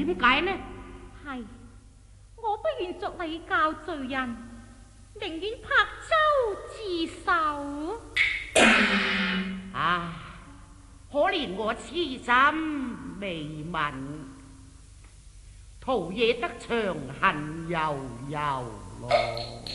點解呢？ 係，我不願作禮教罪人，寧願拍舟自首。 啊，可憐我痴心未泯，陶冶得長恨悠悠咯。